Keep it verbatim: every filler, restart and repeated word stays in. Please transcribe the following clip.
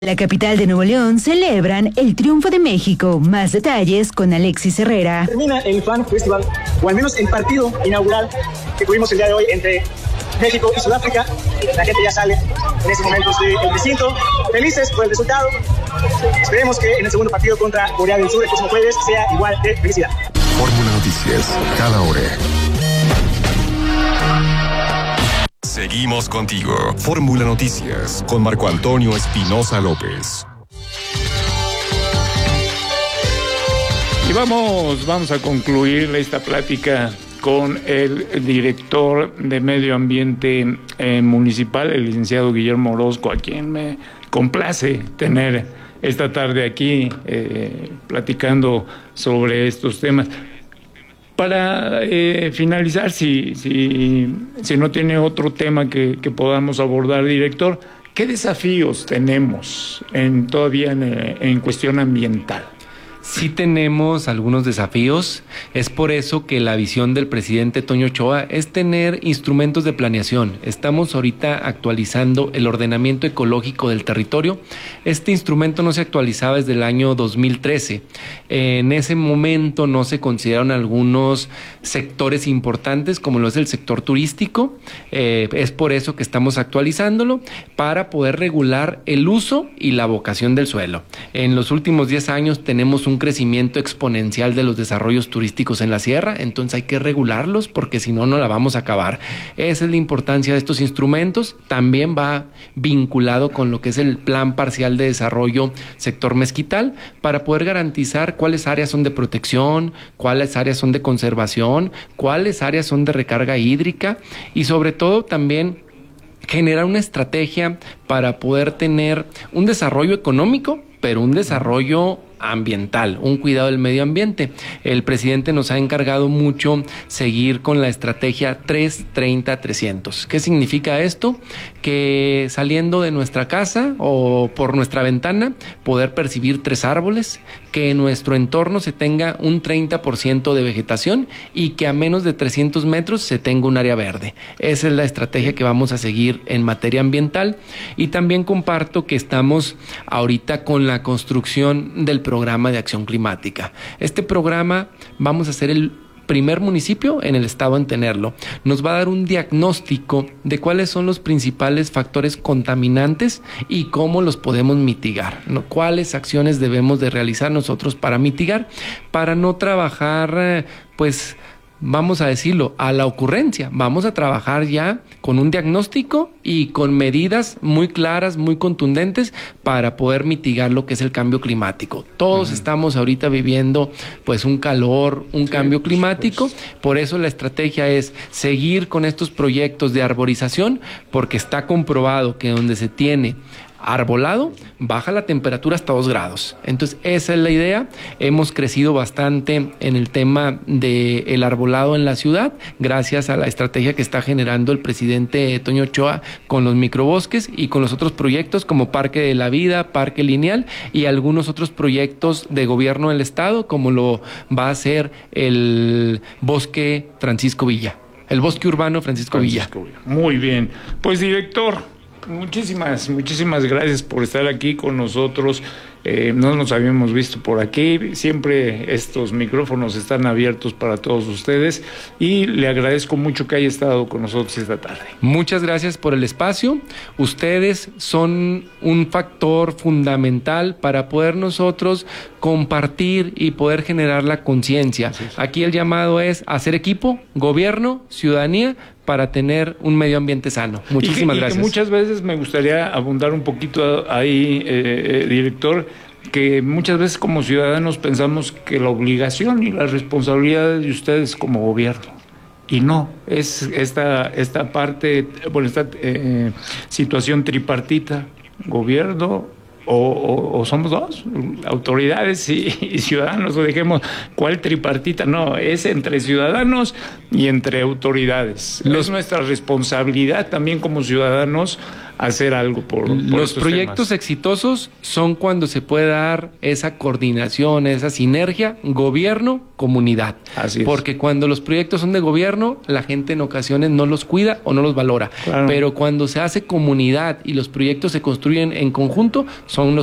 La capital de Nuevo León celebran el triunfo de México. Más detalles con Alexis Herrera. Termina el Fan Festival, o al menos el partido inaugural que tuvimos el día de hoy entre México y Sudáfrica. La gente ya sale en ese momento del recinto, felices por el resultado. Esperemos que en el segundo partido contra Corea del Sur el próximo jueves sea igual de felicidad. Fórmula Noticias, cada hora. Seguimos contigo. Fórmula Noticias con Marco Antonio Espinosa López. Y vamos, vamos a concluir esta plática con el director de Medio Ambiente eh, Municipal, el licenciado Guillermo Orozco, a quien me complace tener esta tarde aquí eh, platicando sobre estos temas. Para eh, finalizar, si, si, si no tiene otro tema que, que podamos abordar, director, ¿qué desafíos tenemos en, todavía en, en cuestión ambiental? Sí tenemos algunos desafíos, es por eso que la visión del presidente Toño Ochoa es tener instrumentos de planeación. Estamos ahorita actualizando el ordenamiento ecológico del territorio. Este instrumento no se actualizaba desde el año dos mil trece. En ese momento no se consideraron algunos sectores importantes como lo es el sector turístico. Eh, es por eso que estamos actualizándolo para poder regular el uso y la vocación del suelo. En los últimos diez años tenemos un un crecimiento exponencial de los desarrollos turísticos en la sierra, entonces hay que regularlos porque si no, no la vamos a acabar. Esa es la importancia de estos instrumentos. También va vinculado con lo que es el Plan Parcial de Desarrollo Sector Mezquital para poder garantizar cuáles áreas son de protección, cuáles áreas son de conservación, cuáles áreas son de recarga hídrica y sobre todo también generar una estrategia para poder tener un desarrollo económico, pero un desarrollo ambiental, un cuidado del medio ambiente. El presidente nos ha encargado mucho seguir con la estrategia tres treinta trescientos. ¿Qué significa esto? Que saliendo de nuestra casa o por nuestra ventana poder percibir tres árboles, que en nuestro entorno se tenga un treinta por ciento de vegetación y que a menos de trescientos metros se tenga un área verde. Esa es la estrategia que vamos a seguir en materia ambiental y también comparto que estamos ahorita con la construcción del programa de acción climática. Este programa vamos a ser el primer municipio en el estado en tenerlo. Nos va a dar un diagnóstico de cuáles son los principales factores contaminantes y cómo los podemos mitigar, ¿no? Cuáles acciones debemos de realizar nosotros para mitigar, para no trabajar, eh, pues, vamos a decirlo, a la ocurrencia. Vamos a trabajar ya con un diagnóstico y con medidas muy claras, muy contundentes para poder mitigar lo que es el cambio climático. Todos uh-huh. estamos ahorita viviendo pues un calor, un sí, cambio climático, pues. Por eso la estrategia es seguir con estos proyectos de arborización, porque está comprobado que donde se tiene arbolado, baja la temperatura hasta dos grados. Entonces, esa es la idea. Hemos crecido bastante en el tema del arbolado en la ciudad, gracias a la estrategia que está generando el presidente Toño Ochoa con los microbosques y con los otros proyectos como Parque de la Vida, Parque Lineal y algunos otros proyectos de gobierno del estado, como lo va a hacer el Bosque Francisco Villa, el Bosque Urbano Francisco, Francisco Villa. Villa. Muy bien. Pues, director, Muchísimas, muchísimas gracias por estar aquí con nosotros. Eh, no nos habíamos visto por aquí. Siempre estos micrófonos están abiertos para todos ustedes y le agradezco mucho que haya estado con nosotros esta tarde. Muchas gracias por el espacio. Ustedes son un factor fundamental para poder nosotros compartir y poder generar la conciencia. Sí, sí. Aquí el llamado es hacer equipo, gobierno, ciudadanía, para tener un medio ambiente sano. Muchísimas y que, gracias. Y que muchas veces me gustaría abundar un poquito ahí, eh, director, que muchas veces como ciudadanos pensamos que la obligación y la responsabilidad de ustedes como gobierno. Y no, es esta, esta parte, bueno, esta eh, situación tripartita, gobierno, O, o, o somos dos, autoridades y, y ciudadanos, o dejemos cuál tripartita, no, es entre ciudadanos y entre autoridades. Los... Es nuestra responsabilidad también como ciudadanos hacer algo por, por los proyectos temas. exitosos son cuando se puede dar esa coordinación, esa sinergia, gobierno, comunidad. Así es. Porque cuando los proyectos son de gobierno, la gente en ocasiones no los cuida o no los valora. Claro. Pero cuando se hace comunidad y los proyectos se construyen en conjunto, son los